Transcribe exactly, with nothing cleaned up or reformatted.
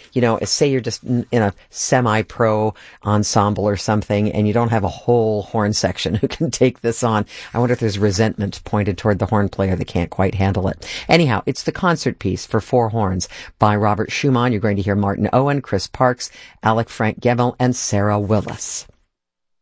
you know, say you're just in a semi-pro ensemble or something and you don't have a whole horn section who can take this on. I wonder if there's resentment pointed toward the horn player that can't quite handle it. Anyhow, it's the concert piece for four horns by Robert Schumann. You're going to hear Martin Owen, Chris Parks, Alec Frank Gemmel, and Sarah Willis.